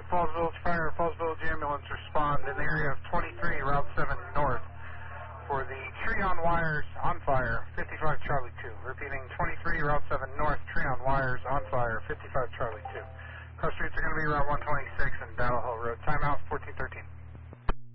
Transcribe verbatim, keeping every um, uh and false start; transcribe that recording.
Falls Village Fire, Falls Village Ambulance respond in the area of twenty-three, Route seven North for the tree on wires on fire, fifty-five Charlie two. Repeating, twenty-three, Route seven North, tree on wires on fire, fifty-five Charlie two. Cross streets are going to be Route one twenty-six and Battle Hill Road. Timeout fourteen thirteen.